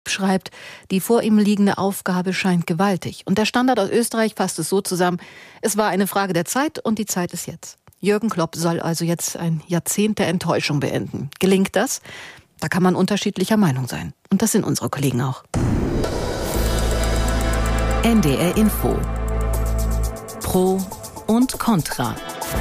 schreibt, die vor ihm liegende Aufgabe scheint gewaltig. Und der Standard aus Österreich fasst es so zusammen: Es war eine Frage der Zeit und die Zeit ist jetzt. Jürgen Klopp soll also jetzt ein Jahrzehnt der Enttäuschung beenden. Gelingt das? Da kann man unterschiedlicher Meinung sein. Und das sind unsere Kollegen auch. NDR Info. Pro und Contra.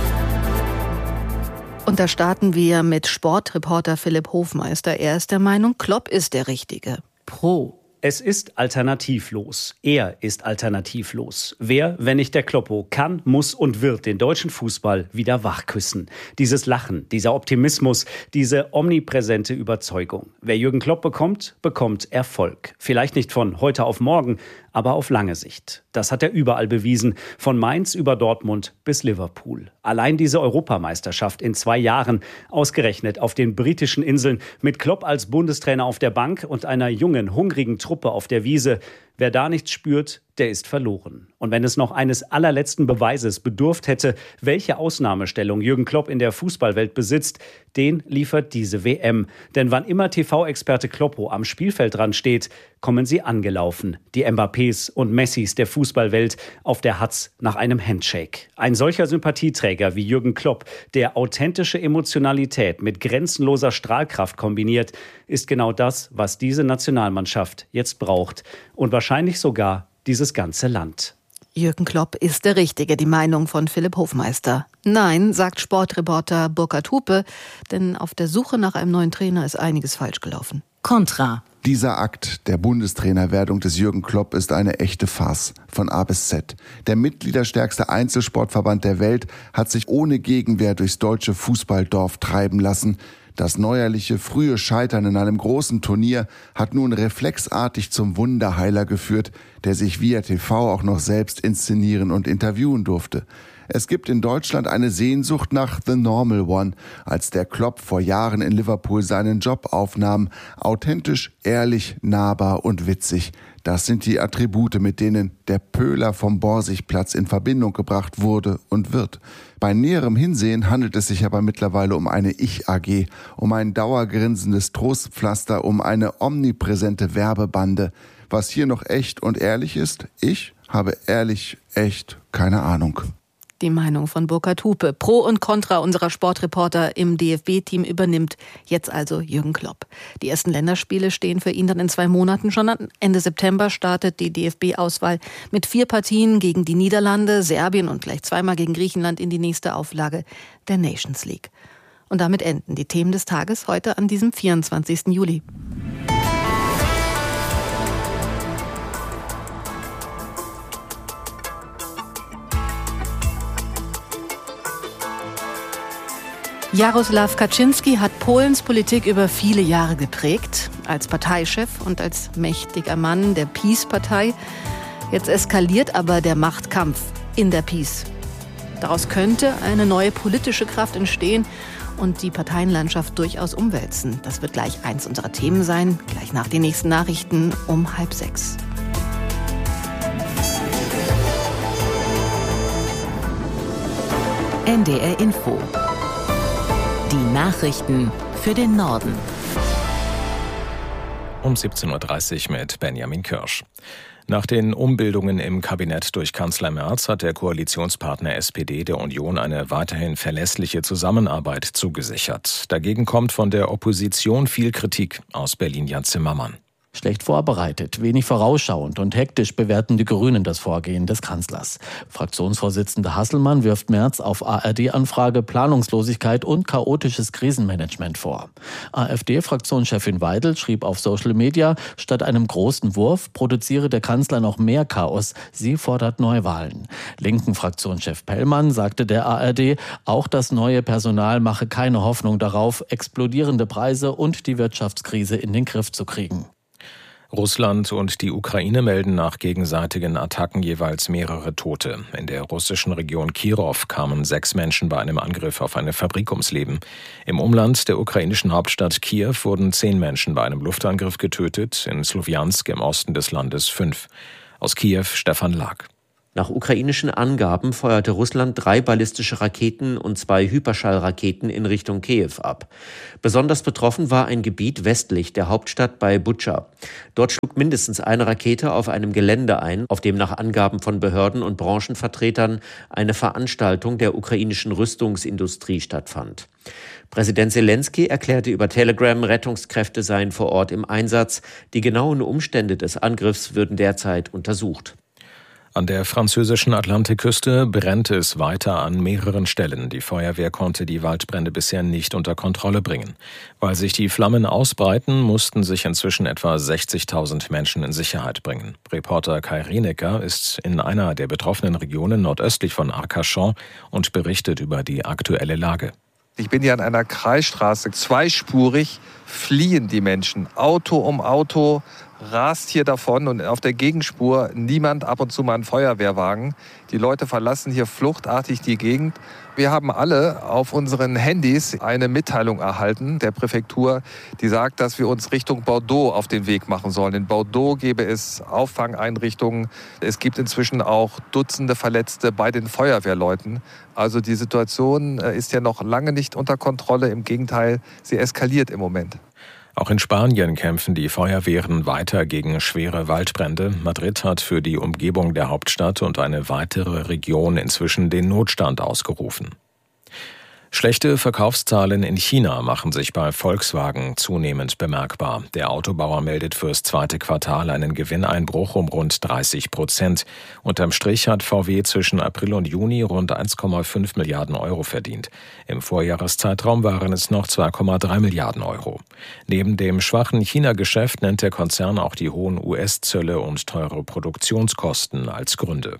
Und da starten wir mit Sportreporter Philipp Hofmeister. Er ist der Meinung, Klopp ist der Richtige. Pro. Es ist alternativlos. Er ist alternativlos. Wer, wenn nicht der Kloppo, kann, muss und wird den deutschen Fußball wieder wachküssen. Dieses Lachen, dieser Optimismus, diese omnipräsente Überzeugung. Wer Jürgen Klopp bekommt, bekommt Erfolg. Vielleicht nicht von heute auf morgen, aber auf lange Sicht. Das hat er überall bewiesen, von Mainz über Dortmund bis Liverpool. Allein diese Europameisterschaft in 2 Jahren, ausgerechnet auf den britischen Inseln, mit Klopp als Bundestrainer auf der Bank und einer jungen, hungrigen Truppe auf der Wiese. Wer da nichts spürt, der ist verloren. Und wenn es noch eines allerletzten Beweises bedurft hätte, welche Ausnahmestellung Jürgen Klopp in der Fußballwelt besitzt, den liefert diese WM. Denn wann immer TV-Experte Kloppo am Spielfeldrand steht, kommen sie angelaufen. Die Mbappés und Messis der Fußballwelt auf der Hatz nach einem Handshake. Ein solcher Sympathieträger wie Jürgen Klopp, der authentische Emotionalität mit grenzenloser Strahlkraft kombiniert, ist genau das, was diese Nationalmannschaft jetzt braucht. Und wahrscheinlich sogar dieses ganze Land. Jürgen Klopp ist der Richtige, die Meinung von Philipp Hofmeister. Nein, sagt Sportreporter Burkhard Hupe, denn auf der Suche nach einem neuen Trainer ist einiges falsch gelaufen. Contra. Dieser Akt der Bundestrainerwerdung des Jürgen Klopp ist eine echte Farce von A bis Z. Der mitgliederstärkste Einzelsportverband der Welt hat sich ohne Gegenwehr durchs deutsche Fußballdorf treiben lassen. Das neuerliche frühe Scheitern in einem großen Turnier hat nun reflexartig zum Wunderheiler geführt, der sich via TV auch noch selbst inszenieren und interviewen durfte. Es gibt in Deutschland eine Sehnsucht nach The Normal One, als der Klopp vor Jahren in Liverpool seinen Job aufnahm. Authentisch, ehrlich, nahbar und witzig. Das sind die Attribute, mit denen der Pöhler vom Borsigplatz in Verbindung gebracht wurde und wird. Bei näherem Hinsehen handelt es sich aber mittlerweile um eine Ich-AG, um ein dauergrinsendes Trostpflaster, um eine omnipräsente Werbebande. Was hier noch echt und ehrlich ist, ich habe ehrlich, echt keine Ahnung. Die Meinung von Burkhard Hupe. Pro und Contra unserer Sportreporter im DFB-Team übernimmt jetzt also Jürgen Klopp. Die ersten Länderspiele stehen für ihn dann in 2 Monaten schon an. Ende September startet die DFB-Auswahl mit 4 Partien gegen die Niederlande, Serbien und gleich 2-mal gegen Griechenland in die nächste Auflage der Nations League. Und damit enden die Themen des Tages heute an diesem 24. Juli. Jaroslaw Kaczynski hat Polens Politik über viele Jahre geprägt, als Parteichef und als mächtiger Mann der PiS-Partei. Jetzt eskaliert aber der Machtkampf in der PiS. Daraus könnte eine neue politische Kraft entstehen und die Parteienlandschaft durchaus umwälzen. Das wird gleich eins unserer Themen sein, gleich nach den nächsten Nachrichten um 5:30. NDR Info. Die Nachrichten für den Norden. Um 17.30 Uhr mit Benjamin Kirsch. Nach den Umbildungen im Kabinett durch Kanzler Merz hat der Koalitionspartner SPD der Union eine weiterhin verlässliche Zusammenarbeit zugesichert. Dagegen kommt von der Opposition viel Kritik. Aus Berlin Jan Zimmermann. Schlecht vorbereitet, wenig vorausschauend und hektisch bewerten die Grünen das Vorgehen des Kanzlers. Fraktionsvorsitzender Hasselmann wirft Merz auf ARD-Anfrage Planungslosigkeit und chaotisches Krisenmanagement vor. AfD-Fraktionschefin Weidel schrieb auf Social Media, statt einem großen Wurf produziere der Kanzler noch mehr Chaos. Sie fordert Neuwahlen. Linken Fraktionschef Pellmann sagte der ARD, auch das neue Personal mache keine Hoffnung darauf, explodierende Preise und die Wirtschaftskrise in den Griff zu kriegen. Russland und die Ukraine melden nach gegenseitigen Attacken jeweils mehrere Tote. In der russischen Region Kirov kamen 6 Menschen bei einem Angriff auf eine Fabrik ums Leben. Im Umland der ukrainischen Hauptstadt Kiew wurden 10 Menschen bei einem Luftangriff getötet, in Slowjansk im Osten des Landes 5. Aus Kiew Stefan Lag. Nach ukrainischen Angaben feuerte Russland 3 ballistische Raketen und 2 Hyperschallraketen in Richtung Kiew ab. Besonders betroffen war ein Gebiet westlich der Hauptstadt bei Butscha. Dort schlug mindestens eine Rakete auf einem Gelände ein, auf dem nach Angaben von Behörden und Branchenvertretern eine Veranstaltung der ukrainischen Rüstungsindustrie stattfand. Präsident Selenskyj erklärte über Telegram, Rettungskräfte seien vor Ort im Einsatz. Die genauen Umstände des Angriffs würden derzeit untersucht. An der französischen Atlantikküste brennt es weiter an mehreren Stellen. Die Feuerwehr konnte die Waldbrände bisher nicht unter Kontrolle bringen. Weil sich die Flammen ausbreiten, mussten sich inzwischen etwa 60.000 Menschen in Sicherheit bringen. Reporter Kai Rienecker ist in einer der betroffenen Regionen nordöstlich von Arcachon und berichtet über die aktuelle Lage. Ich bin hier an einer Kreisstraße, zweispurig fliehen die Menschen, Auto um Auto rast hier davon und auf der Gegenspur niemand, ab und zu mal ein Feuerwehrwagen. Die Leute verlassen hier fluchtartig die Gegend. Wir haben alle auf unseren Handys eine Mitteilung erhalten der Präfektur, die sagt, dass wir uns Richtung Bordeaux auf den Weg machen sollen. In Bordeaux gäbe es Auffangeinrichtungen. Es gibt inzwischen auch Dutzende Verletzte bei den Feuerwehrleuten. Also die Situation ist ja noch lange nicht unter Kontrolle. Im Gegenteil, sie eskaliert im Moment. Auch in Spanien kämpfen die Feuerwehren weiter gegen schwere Waldbrände. Madrid hat für die Umgebung der Hauptstadt und eine weitere Region inzwischen den Notstand ausgerufen. Schlechte Verkaufszahlen in China machen sich bei Volkswagen zunehmend bemerkbar. Der Autobauer meldet fürs zweite Quartal einen Gewinneinbruch um rund 30%. Unterm Strich hat VW zwischen April und Juni rund 1,5 Milliarden Euro verdient. Im Vorjahreszeitraum waren es noch 2,3 Milliarden Euro. Neben dem schwachen China-Geschäft nennt der Konzern auch die hohen US-Zölle und teure Produktionskosten als Gründe.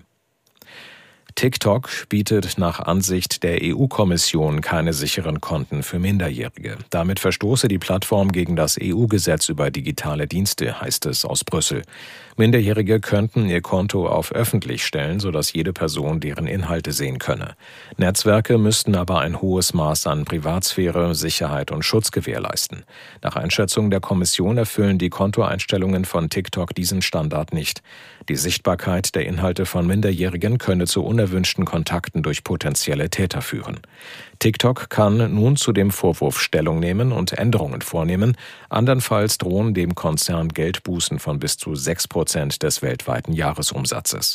TikTok bietet nach Ansicht der EU-Kommission keine sicheren Konten für Minderjährige. Damit verstoße die Plattform gegen das EU-Gesetz über digitale Dienste, heißt es aus Brüssel. Minderjährige könnten ihr Konto auf öffentlich stellen, sodass jede Person deren Inhalte sehen könne. Netzwerke müssten aber ein hohes Maß an Privatsphäre, Sicherheit und Schutz gewährleisten. Nach Einschätzung der Kommission erfüllen die Kontoeinstellungen von TikTok diesen Standard nicht. Die Sichtbarkeit der Inhalte von Minderjährigen könne zu unerwünschten Kontakten durch potenzielle Täter führen. TikTok kann nun zu dem Vorwurf Stellung nehmen und Änderungen vornehmen. Andernfalls drohen dem Konzern Geldbußen von bis zu 6% des weltweiten Jahresumsatzes.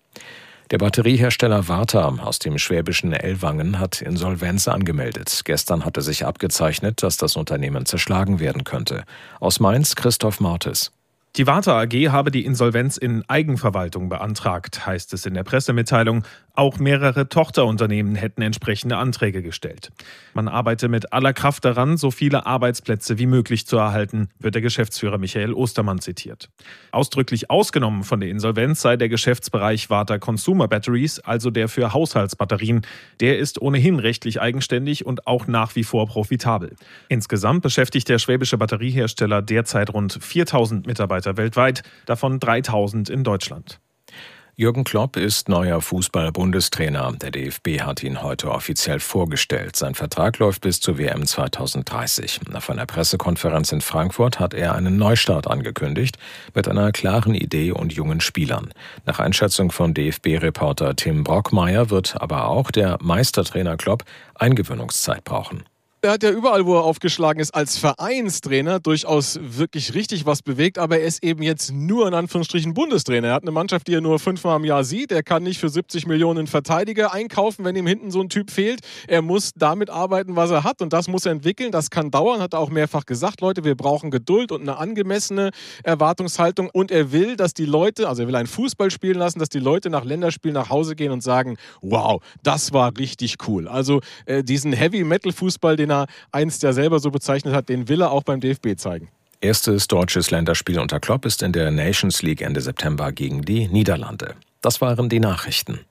Der Batteriehersteller Varta aus dem schwäbischen Ellwangen hat Insolvenz angemeldet. Gestern hatte sich abgezeichnet, dass das Unternehmen zerschlagen werden könnte. Aus Mainz Christoph Mortes. Die Varta AG habe die Insolvenz in Eigenverwaltung beantragt, heißt es in der Pressemitteilung. Auch mehrere Tochterunternehmen hätten entsprechende Anträge gestellt. Man arbeite mit aller Kraft daran, so viele Arbeitsplätze wie möglich zu erhalten, wird der Geschäftsführer Michael Ostermann zitiert. Ausdrücklich ausgenommen von der Insolvenz sei der Geschäftsbereich Varta Consumer Batteries, also der für Haushaltsbatterien. Der ist ohnehin rechtlich eigenständig und auch nach wie vor profitabel. Insgesamt beschäftigt der schwäbische Batteriehersteller derzeit rund 4.000 Mitarbeiter weltweit, davon 3.000 in Deutschland. Jürgen Klopp ist neuer Fußball-Bundestrainer. Der DFB hat ihn heute offiziell vorgestellt. Sein Vertrag läuft bis zur WM 2030. Nach einer Pressekonferenz in Frankfurt hat er einen Neustart angekündigt mit einer klaren Idee und jungen Spielern. Nach Einschätzung von DFB-Reporter Tim Brockmeier wird aber auch der Meistertrainer Klopp Eingewöhnungszeit brauchen. Er hat ja überall, wo er aufgeschlagen ist, als Vereinstrainer durchaus wirklich richtig was bewegt, aber er ist eben jetzt nur in Anführungsstrichen Bundestrainer. Er hat eine Mannschaft, die er nur 5-mal im Jahr sieht. Er kann nicht für 70 Millionen Verteidiger einkaufen, wenn ihm hinten so ein Typ fehlt. Er muss damit arbeiten, was er hat und das muss er entwickeln. Das kann dauern, hat er auch mehrfach gesagt. Leute, wir brauchen Geduld und eine angemessene Erwartungshaltung und er will, dass die Leute, also er will einen Fußball spielen lassen, dass die Leute nach Länderspielen nach Hause gehen und sagen, wow, das war richtig cool. Also diesen Heavy-Metal-Fußball, den er einst ja selber so bezeichnet hat, den will er auch beim DFB zeigen. Erstes deutsches Länderspiel unter Klopp ist in der Nations League Ende September gegen die Niederlande. Das waren die Nachrichten.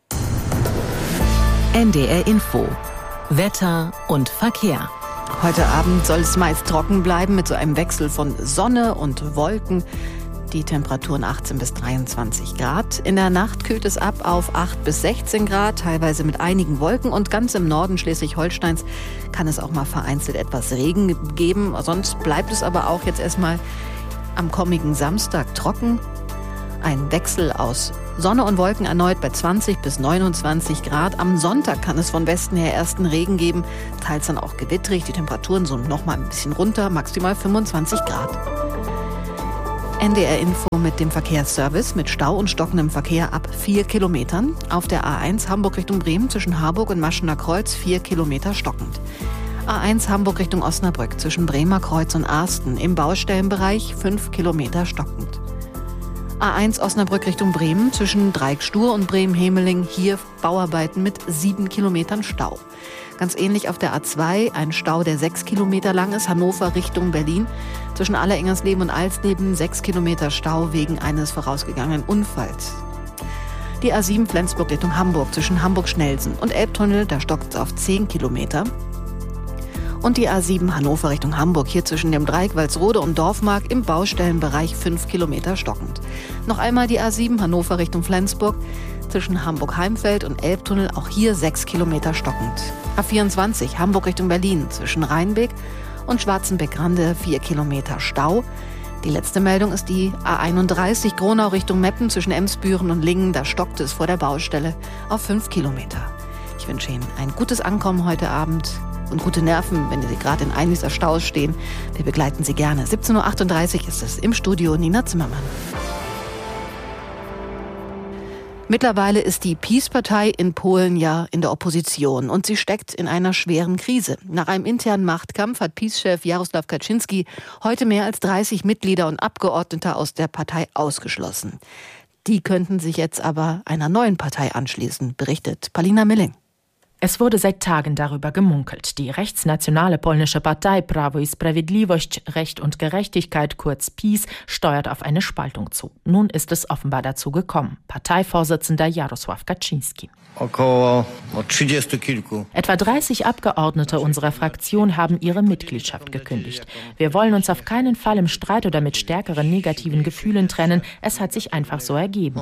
NDR Info. Wetter und Verkehr. Heute Abend soll es meist trocken bleiben mit so einem Wechsel von Sonne und Wolken. Die Temperaturen 18 bis 23 Grad. In der Nacht kühlt es ab auf 8 bis 16 Grad, teilweise mit einigen Wolken. Und ganz im Norden Schleswig-Holsteins kann es auch mal vereinzelt etwas Regen geben. Sonst bleibt es aber auch jetzt erstmal am kommenden Samstag trocken. Ein Wechsel aus Sonne und Wolken erneut bei 20 bis 29 Grad. Am Sonntag kann es von Westen her ersten Regen geben, teils dann auch gewittrig. Die Temperaturen so noch mal ein bisschen runter, maximal 25 Grad. NDR Info mit dem Verkehrsservice mit Stau und stockendem Verkehr ab 4 Kilometern. Auf der A1 Hamburg Richtung Bremen zwischen Harburg und Maschener Kreuz 4 Kilometer stockend. A1 Hamburg Richtung Osnabrück zwischen Bremer Kreuz und Arsten im Baustellenbereich 5 Kilometer stockend. A1 Osnabrück Richtung Bremen zwischen Dreieckstur und Bremen-Hemeling hier Bauarbeiten mit 7 Kilometern Stau. Ganz ähnlich auf der A2 ein Stau, der 6 Kilometer lang ist, Hannover Richtung Berlin. Zwischen Allerengersleben und Alsleben 6 Kilometer Stau wegen eines vorausgegangenen Unfalls. Die A7 Flensburg Richtung Hamburg zwischen Hamburg-Schnelsen und Elbtunnel, da stockt es auf 10 Kilometer. Und die A7 Hannover Richtung Hamburg, hier zwischen dem Dreieck Walsrode und Dorfmark im Baustellenbereich 5 Kilometer stockend. Noch einmal die A7 Hannover Richtung Flensburg, zwischen Hamburg-Heimfeld und Elbtunnel, auch hier 6 Kilometer stockend. A24 Hamburg Richtung Berlin, zwischen Rheinbeck und Schwarzenbeck-Rande 4 Kilometer Stau. Die letzte Meldung ist die A31 Gronau Richtung Meppen, zwischen Emsbüren und Lingen, da stockt es vor der Baustelle auf 5 Kilometer. Ich wünsche Ihnen ein gutes Ankommen heute Abend. Und gute Nerven, wenn Sie gerade in einem dieser Staus stehen. Wir begleiten Sie gerne. 17.38 Uhr ist es im Studio Nina Zimmermann. Mittlerweile ist die PiS-Partei in Polen ja in der Opposition und sie steckt in einer schweren Krise. Nach einem internen Machtkampf hat PiS-Chef Jarosław Kaczyński heute mehr als 30 Mitglieder und Abgeordnete aus der Partei ausgeschlossen. Die könnten sich jetzt aber einer neuen Partei anschließen, berichtet Paulina Milling. Es wurde seit Tagen darüber gemunkelt. Die rechtsnationale polnische Partei Prawo i Sprawiedliwość, Recht und Gerechtigkeit, kurz PiS, steuert auf eine Spaltung zu. Nun ist es offenbar dazu gekommen. Parteivorsitzender Jarosław Kaczyński. Etwa 30 Abgeordnete unserer Fraktion haben ihre Mitgliedschaft gekündigt. Wir wollen uns auf keinen Fall im Streit oder mit stärkeren negativen Gefühlen trennen. Es hat sich einfach so ergeben.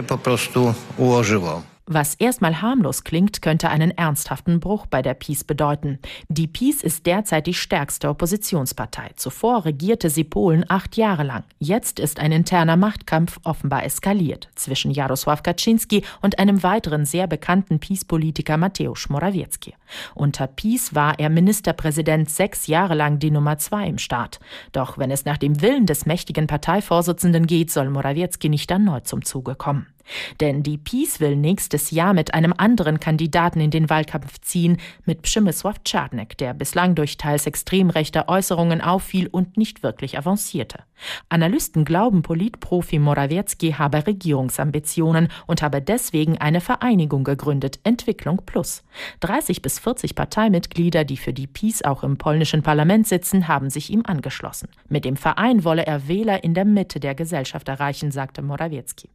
Was erstmal harmlos klingt, könnte einen ernsthaften Bruch bei der PiS bedeuten. Die PiS ist derzeit die stärkste Oppositionspartei. Zuvor regierte sie Polen 8 Jahre lang. Jetzt ist ein interner Machtkampf offenbar eskaliert zwischen Jarosław Kaczyński und einem weiteren sehr bekannten PiS-Politiker Mateusz Morawiecki. Unter PiS war er Ministerpräsident 6 Jahre lang die Nummer 2 im Staat. Doch wenn es nach dem Willen des mächtigen Parteivorsitzenden geht, soll Morawiecki nicht erneut zum Zuge kommen. Denn die PiS will nächstes Jahr mit einem anderen Kandidaten in den Wahlkampf ziehen, mit Przemysław Czarnek, der bislang durch teils extrem rechte Äußerungen auffiel und nicht wirklich avancierte. Analysten glauben, Politprofi Morawiecki habe Regierungsambitionen und habe deswegen eine Vereinigung gegründet, Entwicklung Plus. 30 bis 40 Parteimitglieder, die für die PiS auch im polnischen Parlament sitzen, haben sich ihm angeschlossen. Mit dem Verein wolle er Wähler in der Mitte der Gesellschaft erreichen, sagte Morawiecki.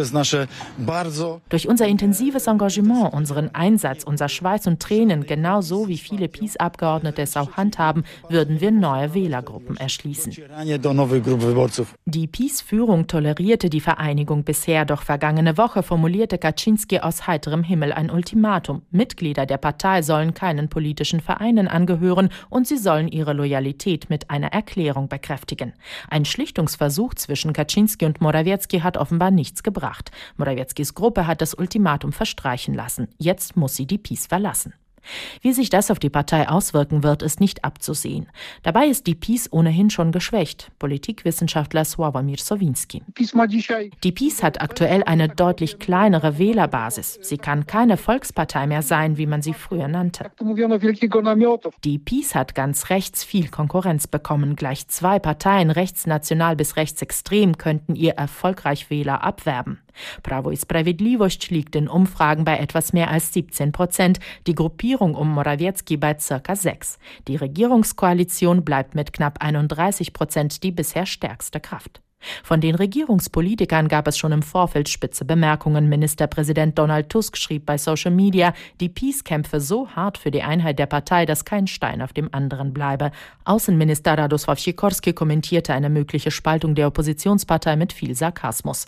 Durch unser intensives Engagement, unseren Einsatz, unser Schweiß und Tränen, genauso wie viele PiS-Abgeordnete es auch handhaben, würden wir neue Wählergruppen erschließen. Die PiS-Führung tolerierte die Vereinigung bisher, doch vergangene Woche formulierte Kaczyński aus heiterem Himmel ein Ultimatum. Mitglieder der Partei sollen keinen politischen Vereinen angehören und sie sollen ihre Loyalität mit einer Erklärung bekräftigen. Ein Schlichtungsversuch zwischen Kaczyński und Morawiecki hat offenbar nichts gebracht. Morawieckis Gruppe hat das Ultimatum verstreichen lassen. Jetzt muss sie die PiS verlassen. Wie sich das auf die Partei auswirken wird, ist nicht abzusehen. Dabei ist die PiS ohnehin schon geschwächt. Politikwissenschaftler Sławomir Sowinski. Die PiS hat aktuell eine deutlich kleinere Wählerbasis. Sie kann keine Volkspartei mehr sein, wie man sie früher nannte. Die PiS hat ganz rechts viel Konkurrenz bekommen. Gleich 2 Parteien, rechtsnational bis rechtsextrem, könnten ihr erfolgreich Wähler abwerben. Prawo i Sprawiedliwość liegt in Umfragen bei etwas mehr als 17%, die Gruppierung um Morawiecki bei ca. 6%. Die Regierungskoalition bleibt mit knapp 31% die bisher stärkste Kraft. Von den Regierungspolitikern gab es schon im Vorfeld spitze Bemerkungen. Ministerpräsident Donald Tusk schrieb bei Social Media, die PiS kämpfe so hart für die Einheit der Partei, dass kein Stein auf dem anderen bleibe. Außenminister Radosław Sikorski kommentierte eine mögliche Spaltung der Oppositionspartei mit viel Sarkasmus.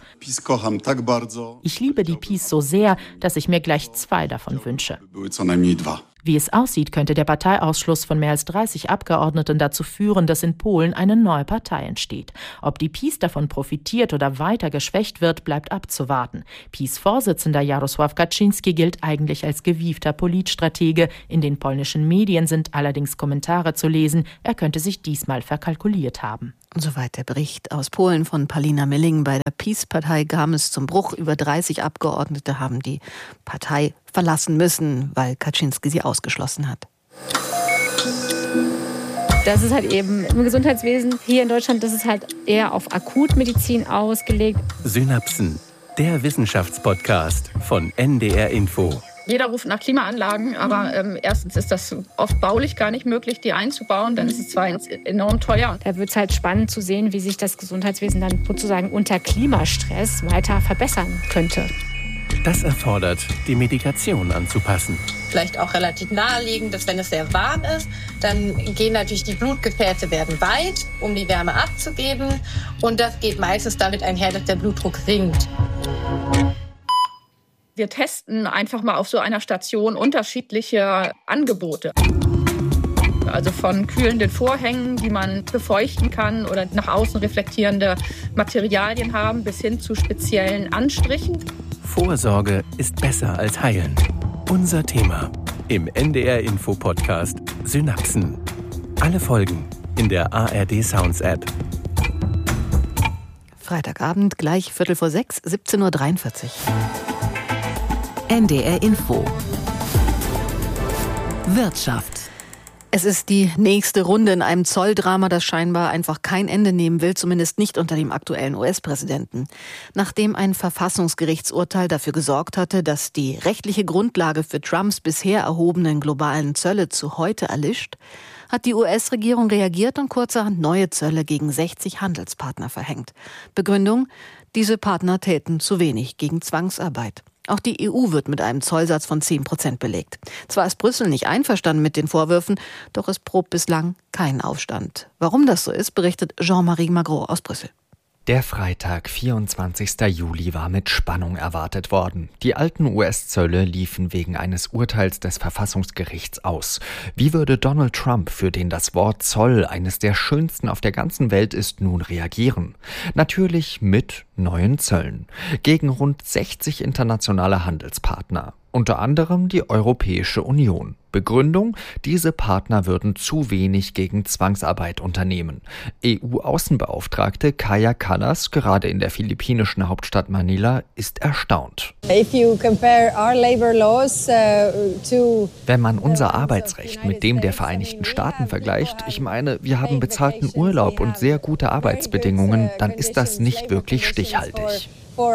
Ich liebe die PiS so sehr, dass ich mir gleich 2 davon wünsche. Wie es aussieht, könnte der Parteiausschluss von mehr als 30 Abgeordneten dazu führen, dass in Polen eine neue Partei entsteht. Ob die PiS davon profitiert oder weiter geschwächt wird, bleibt abzuwarten. PiS-Vorsitzender Jarosław Kaczyński gilt eigentlich als gewiefter Politstratege. In den polnischen Medien sind allerdings Kommentare zu lesen, er könnte sich diesmal verkalkuliert haben. Soweit der Bericht aus Polen von Paulina Milling. Bei der PiS-Partei kam es zum Bruch. Über 30 Abgeordnete haben die Partei verlassen müssen, weil Kaczyński sie ausgeschlossen hat. Das ist halt eben im Gesundheitswesen hier in Deutschland, das ist halt eher auf Akutmedizin ausgelegt. Synapsen, der Wissenschaftspodcast von NDR Info. Jeder ruft nach Klimaanlagen, aber erstens ist das oft baulich gar nicht möglich, die einzubauen. Dann ist es zwar enorm teuer. Da wird es halt spannend zu sehen, wie sich das Gesundheitswesen dann sozusagen unter Klimastress weiter verbessern könnte. Das erfordert, die Medikation anzupassen. Vielleicht auch relativ naheliegend, dass wenn es sehr warm ist, dann gehen natürlich die Blutgefäße werden weit, um die Wärme abzugeben. Und das geht meistens damit einher, dass der Blutdruck sinkt. Wir testen einfach mal auf so einer Station unterschiedliche Angebote. Also von kühlenden Vorhängen, die man befeuchten kann oder nach außen reflektierende Materialien haben, bis hin zu speziellen Anstrichen. Vorsorge ist besser als heilen. Unser Thema im NDR-Info-Podcast Synapsen. Alle Folgen in der ARD Sounds App. Freitagabend, gleich 5:45, 17:43 Uhr. NDR Info. Wirtschaft. Es ist die nächste Runde in einem Zolldrama, das scheinbar einfach kein Ende nehmen will, zumindest nicht unter dem aktuellen US-Präsidenten. Nachdem ein Verfassungsgerichtsurteil dafür gesorgt hatte, dass die rechtliche Grundlage für Trumps bisher erhobenen globalen Zölle zu heute erlischt, hat die US-Regierung reagiert und kurzerhand neue Zölle gegen 60 Handelspartner verhängt. Begründung: diese Partner täten zu wenig gegen Zwangsarbeit. Auch die EU wird mit einem Zollsatz von 10% belegt. Zwar ist Brüssel nicht einverstanden mit den Vorwürfen, doch es probt bislang keinen Aufstand. Warum das so ist, berichtet Jean-Marie Magro aus Brüssel. Der Freitag, 24. Juli, war mit Spannung erwartet worden. Die alten US-Zölle liefen wegen eines Urteils des Verfassungsgerichts aus. Wie würde Donald Trump, für den das Wort Zoll eines der schönsten auf der ganzen Welt ist, nun reagieren? Natürlich mit neuen Zöllen. Gegen rund 60 internationale Handelspartner. Unter anderem die Europäische Union. Begründung: diese Partner würden zu wenig gegen Zwangsarbeit unternehmen. EU-Außenbeauftragte Kaja Kallas, gerade in der philippinischen Hauptstadt Manila, ist erstaunt. Wenn man unser Arbeitsrecht mit dem der Vereinigten Staaten vergleicht, ich meine, wir haben bezahlten Urlaub und sehr gute Arbeitsbedingungen, dann ist das nicht wirklich stichhaltig.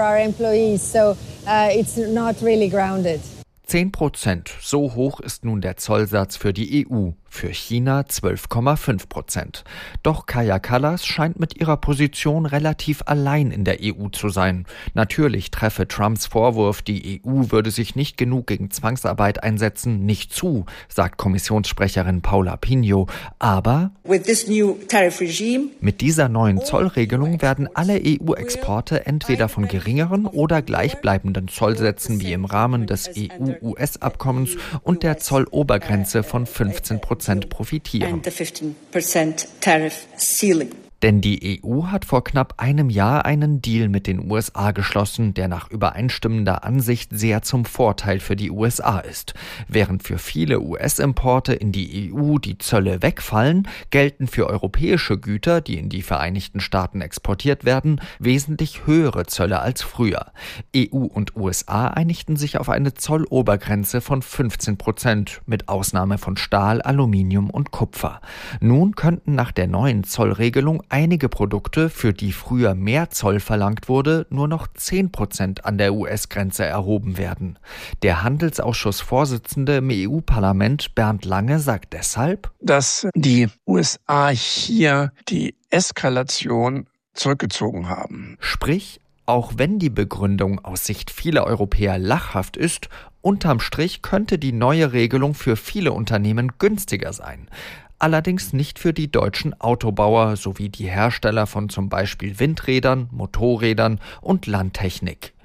10%, so hoch ist nun der Zollsatz für die EU, für China 12,5%. Doch Kaja Kallas scheint mit ihrer Position relativ allein in der EU zu sein. Natürlich treffe Trumps Vorwurf, die EU würde sich nicht genug gegen Zwangsarbeit einsetzen, nicht zu, sagt Kommissionssprecherin Paula Pinho. Aber mit dieser neuen Zollregelung werden alle EU-Exporte entweder von geringeren oder gleichbleibenden Zollsätzen wie im Rahmen des EU-US-Abkommens und der Zollobergrenze von 15% profitieren. Denn die EU hat vor knapp einem Jahr einen Deal mit den USA geschlossen, der nach übereinstimmender Ansicht sehr zum Vorteil für die USA ist. Während für viele US-Importe in die EU die Zölle wegfallen, gelten für europäische Güter, die in die Vereinigten Staaten exportiert werden, wesentlich höhere Zölle als früher. EU und USA einigten sich auf eine Zollobergrenze von 15%, mit Ausnahme von Stahl, Aluminium und Kupfer. Nun könnten nach der neuen Zollregelung einige Produkte, für die früher mehr Zoll verlangt wurde, nur noch 10% an der US-Grenze erhoben werden. Der Handelsausschussvorsitzende im EU-Parlament Bernd Lange sagt deshalb, dass die USA hier die Eskalation zurückgezogen haben. Sprich, auch wenn die Begründung aus Sicht vieler Europäer lachhaft ist, unterm Strich könnte die neue Regelung für viele Unternehmen günstiger sein. Allerdings nicht für die deutschen Autobauer sowie die Hersteller von zum Beispiel Windrädern, Motorrädern und Landtechnik.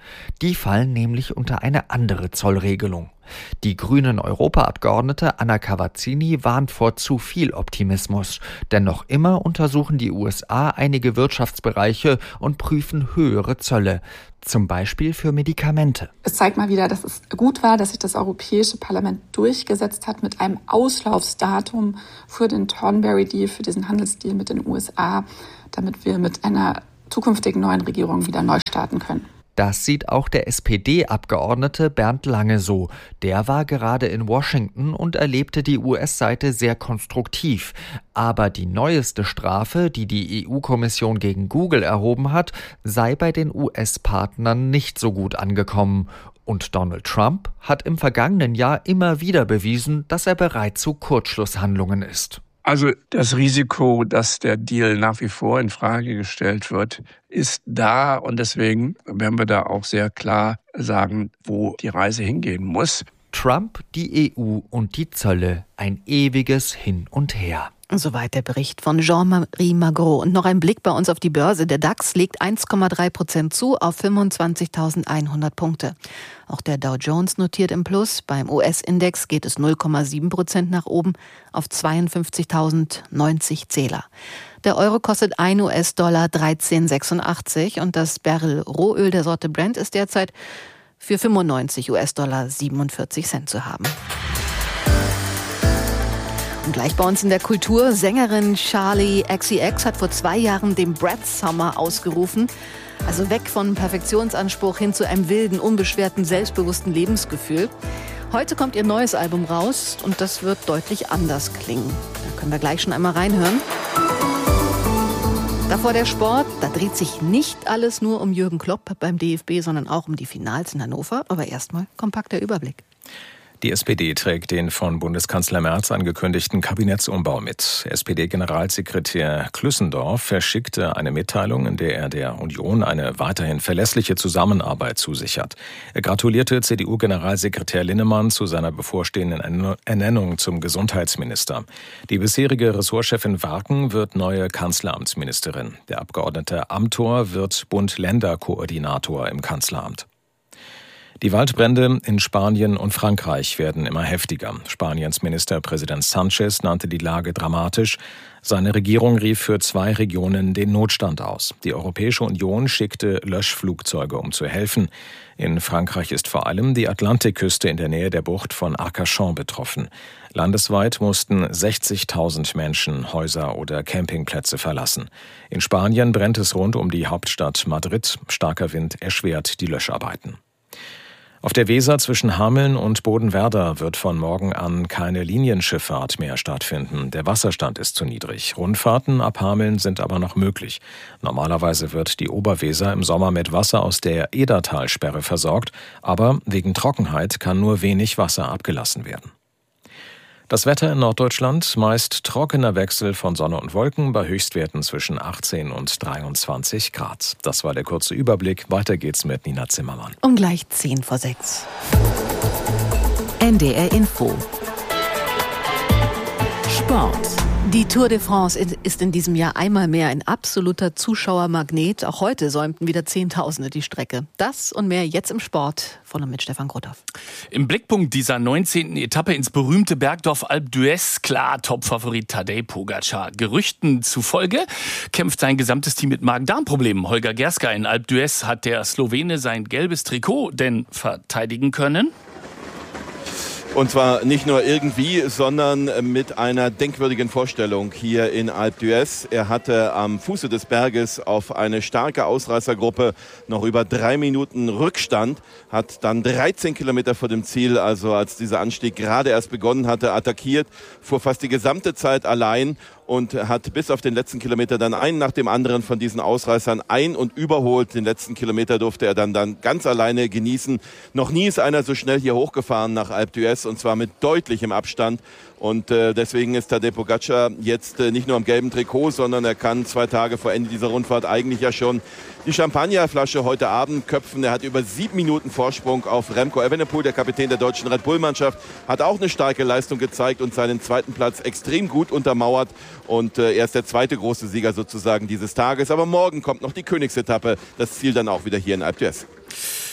Die fallen nämlich unter eine andere Zollregelung. Die grünen Europaabgeordnete Anna Cavazzini warnt vor zu viel Optimismus. Denn noch immer untersuchen die USA einige Wirtschaftsbereiche und prüfen höhere Zölle. Zum Beispiel für Medikamente. Es zeigt mal wieder, dass es gut war, dass sich das Europäische Parlament durchgesetzt hat mit einem Auslaufsdatum für den Thornberry-Deal, für diesen Handelsdeal mit den USA, damit wir mit einer zukünftigen neuen Regierung wieder neu starten können. Das sieht auch der SPD-Abgeordnete Bernd Lange so. Der war gerade in Washington und erlebte die US-Seite sehr konstruktiv. Aber die neueste Strafe, die die EU-Kommission gegen Google erhoben hat, sei bei den US-Partnern nicht so gut angekommen. Und Donald Trump hat im vergangenen Jahr immer wieder bewiesen, dass er bereit zu Kurzschlusshandlungen ist. Also das Risiko, dass der Deal nach wie vor in Frage gestellt wird, ist da. Und deswegen werden wir da auch sehr klar sagen, wo die Reise hingehen muss. Trump, die EU und die Zölle. Ein ewiges Hin und Her. Soweit der Bericht von Jean-Marie Magro. Und noch ein Blick bei uns auf die Börse. Der DAX legt 1,3% zu auf 25.100 Punkte. Auch der Dow Jones notiert im Plus. Beim US-Index geht es 0,7% nach oben auf 52.090 Zähler. Der Euro kostet 1 US-Dollar 13,86 und das Barrel Rohöl der Sorte Brent ist derzeit für 95 US-Dollar 47 Cent zu haben. Und gleich bei uns in der Kultur, Sängerin Charli XCX hat vor 2 Jahren den Brat Summer ausgerufen. Also weg von Perfektionsanspruch hin zu einem wilden, unbeschwerten, selbstbewussten Lebensgefühl. Heute kommt ihr neues Album raus und das wird deutlich anders klingen. Da können wir gleich schon einmal reinhören. Davor der Sport, da dreht sich nicht alles nur um Jürgen Klopp beim DFB, sondern auch um die Finals in Hannover. Aber erstmal kompakter Überblick. Die SPD trägt den von Bundeskanzler Merz angekündigten Kabinettsumbau mit. SPD-Generalsekretär Klüssendorf verschickte eine Mitteilung, in der er der Union eine weiterhin verlässliche Zusammenarbeit zusichert. Er gratulierte CDU-Generalsekretär Linnemann zu seiner bevorstehenden Ernennung zum Gesundheitsminister. Die bisherige Ressortchefin Warken wird neue Kanzleramtsministerin. Der Abgeordnete Amthor wird Bund-Länder-Koordinator im Kanzleramt. Die Waldbrände in Spanien und Frankreich werden immer heftiger. Spaniens Ministerpräsident Sánchez nannte die Lage dramatisch. Seine Regierung rief für 2 Regionen den Notstand aus. Die Europäische Union schickte Löschflugzeuge, um zu helfen. In Frankreich ist vor allem die Atlantikküste in der Nähe der Bucht von Arcachon betroffen. Landesweit mussten 60.000 Menschen Häuser oder Campingplätze verlassen. In Spanien brennt es rund um die Hauptstadt Madrid. Starker Wind erschwert die Löscharbeiten. Auf der Weser zwischen Hameln und Bodenwerder wird von morgen an keine Linienschifffahrt mehr stattfinden. Der Wasserstand ist zu niedrig. Rundfahrten ab Hameln sind aber noch möglich. Normalerweise wird die Oberweser im Sommer mit Wasser aus der Edertalsperre versorgt, aber wegen Trockenheit kann nur wenig Wasser abgelassen werden. Das Wetter in Norddeutschland, meist trockener Wechsel von Sonne und Wolken bei Höchstwerten zwischen 18 und 23 Grad. Das war der kurze Überblick. Weiter geht's mit Nina Zimmermann. Um gleich 5:10. NDR Info. Sport. Die Tour de France ist in diesem Jahr einmal mehr ein absoluter Zuschauermagnet. Auch heute säumten wieder Zehntausende die Strecke. Das und mehr jetzt im Sport. Von und mit Stefan Grothoff. Im Blickpunkt dieser 19. Etappe ins berühmte Bergdorf Alpe d'Huez, klar Topfavorit Tadej Pogačar. Gerüchten zufolge kämpft sein gesamtes Team mit Magen-Darm-Problemen. Holger Gerska in Alpe d'Huez hat der Slowene sein gelbes Trikot denn verteidigen können? Und zwar nicht nur irgendwie, sondern mit einer denkwürdigen Vorstellung hier in Alpe d'Huez. Er hatte am Fuße des Berges auf eine starke Ausreißergruppe noch über 3 Minuten Rückstand, hat dann 13 Kilometer vor dem Ziel, also als dieser Anstieg gerade erst begonnen hatte, attackiert, fuhr fast die gesamte Zeit allein und hat bis auf den letzten Kilometer dann einen nach dem anderen von diesen Ausreißern ein- und überholt. Den letzten Kilometer durfte er dann ganz alleine genießen. Noch nie ist einer so schnell hier hochgefahren nach Alpe d'Huez und zwar mit deutlichem Abstand. Und deswegen ist Tadej Pogačar jetzt nicht nur im gelben Trikot, sondern er kann 2 Tage vor Ende dieser Rundfahrt eigentlich ja schon die Champagnerflasche heute Abend köpfen. Er hat über 7 Minuten Vorsprung auf Remco Evenepoel, der Kapitän der deutschen Red Bull-Mannschaft, hat auch eine starke Leistung gezeigt und seinen 2. Platz extrem gut untermauert. Und er ist der 2. große Sieger sozusagen dieses Tages. Aber morgen kommt noch die Königsetappe, das Ziel dann auch wieder hier in Alpe d'Huez.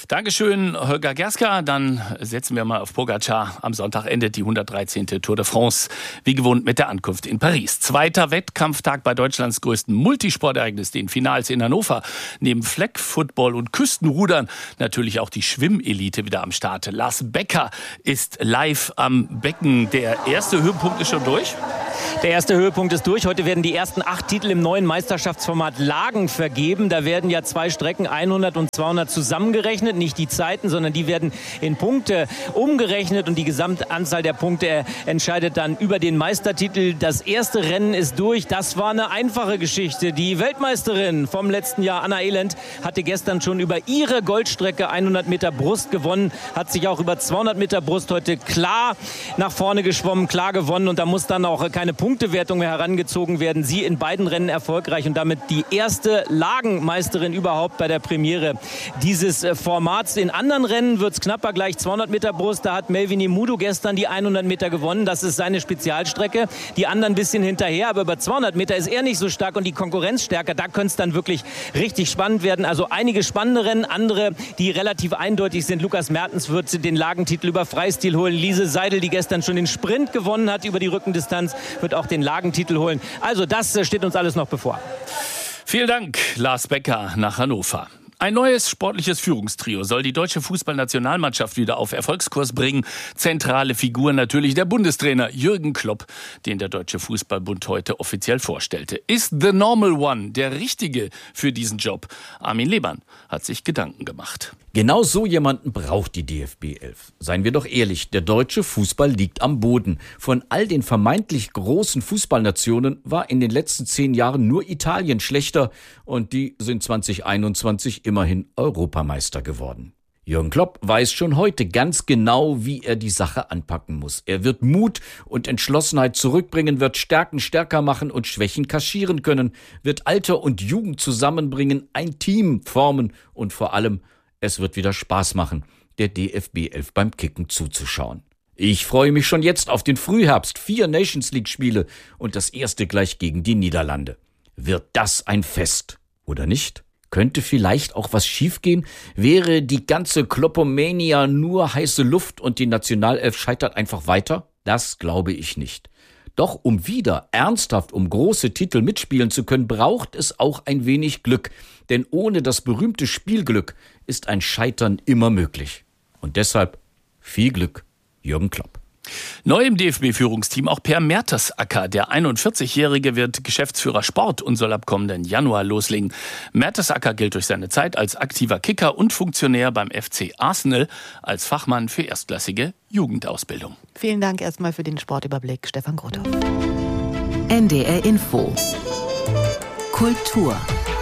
Dankeschön, Holger Gerska. Dann setzen wir mal auf Pogačar. Am Sonntag endet die 113. Tour de France, wie gewohnt mit der Ankunft in Paris. Zweiter Wettkampftag bei Deutschlands größten Multisportereignis, den Finals in Hannover. Neben Flag Football und Küstenrudern natürlich auch die Schwimmelite wieder am Start. Lars Becker ist live am Becken. Der erste Höhepunkt ist schon durch? Der erste Höhepunkt ist durch. Heute werden die ersten 8 Titel im neuen Meisterschaftsformat Lagen vergeben. Da werden ja 2 Strecken, 100 und 200 zusammengerechnet. Nicht die Zeiten, sondern die werden in Punkte umgerechnet. Und die Gesamtanzahl der Punkte entscheidet dann über den Meistertitel. Das erste Rennen ist durch. Das war eine einfache Geschichte. Die Weltmeisterin vom letzten Jahr, Anna Elend, hatte gestern schon über ihre Goldstrecke 100 Meter Brust gewonnen. Hat sich auch über 200 Meter Brust heute klar nach vorne geschwommen, klar gewonnen. Und da muss dann auch keine Punktewertung mehr herangezogen werden. Sie in beiden Rennen erfolgreich und damit die erste Lagenmeisterin überhaupt bei der Premiere dieses Formats. In anderen Rennen wird es knapper, gleich 200 Meter Brust. Da hat Melvin Imudu gestern die 100 Meter gewonnen. Das ist seine Spezialstrecke. Die anderen ein bisschen hinterher, aber über 200 Meter ist er nicht so stark und die Konkurrenz stärker. Da könnte es dann wirklich richtig spannend werden. Also einige spannende Rennen, andere, die relativ eindeutig sind. Lukas Mertens wird den Lagentitel über Freistil holen. Lise Seidel, die gestern schon den Sprint gewonnen hat über die Rückendistanz, wird auch den Lagentitel holen. Also das steht uns alles noch bevor. Vielen Dank, Lars Becker nach Hannover. Ein neues sportliches Führungstrio soll die deutsche Fußballnationalmannschaft wieder auf Erfolgskurs bringen. Zentrale Figur natürlich der Bundestrainer Jürgen Klopp, den der Deutsche Fußballbund heute offiziell vorstellte. Ist the normal one der Richtige für diesen Job? Armin Lehmann hat sich Gedanken gemacht. Genau so jemanden braucht die DFB 11. Seien wir doch ehrlich, der deutsche Fußball liegt am Boden. Von all den vermeintlich großen Fußballnationen war in den letzten 10 Jahren nur Italien schlechter und die sind 2021 immerhin Europameister geworden. Jürgen Klopp weiß schon heute ganz genau, wie er die Sache anpacken muss. Er wird Mut und Entschlossenheit zurückbringen, wird Stärken stärker machen und Schwächen kaschieren können, wird Alter und Jugend zusammenbringen, ein Team formen und vor allem, es wird wieder Spaß machen, der DFB 11 beim Kicken zuzuschauen. Ich freue mich schon jetzt auf den Frühherbst, 4 Nations-League-Spiele und das erste gleich gegen die Niederlande. Wird das ein Fest, oder nicht? Könnte vielleicht auch was schiefgehen? Wäre die ganze Kloppomania nur heiße Luft und die Nationalelf scheitert einfach weiter? Das glaube ich nicht. Doch um wieder ernsthaft um große Titel mitspielen zu können, braucht es auch ein wenig Glück. Denn ohne das berühmte Spielglück ist ein Scheitern immer möglich. Und deshalb viel Glück, Jürgen Klopp. Neu im DFB-Führungsteam auch Per Mertesacker. Der 41-Jährige wird Geschäftsführer Sport und soll ab kommenden Januar loslegen. Mertesacker gilt durch seine Zeit als aktiver Kicker und Funktionär beim FC Arsenal als Fachmann für erstklassige Jugendausbildung. Vielen Dank erstmal für den Sportüberblick, Stefan Grothoff. NDR Info. Kultur.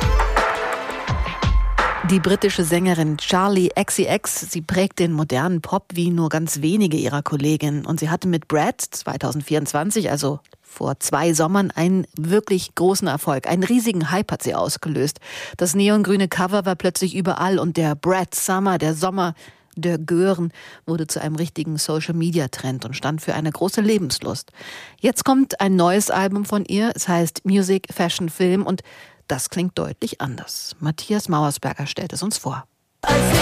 Die britische Sängerin Charli XCX, sie prägt den modernen Pop wie nur ganz wenige ihrer Kolleginnen. Und sie hatte mit Brad 2024, also vor 2 Sommern, einen wirklich großen Erfolg. Einen riesigen Hype hat sie ausgelöst. Das neongrüne Cover war plötzlich überall und der Brad Summer, der Sommer der Gören, wurde zu einem richtigen Social-Media-Trend und stand für eine große Lebenslust. Jetzt kommt ein neues Album von ihr. Es heißt Music, Fashion, Film und das klingt deutlich anders. Matthias Mauersberger stellt es uns vor.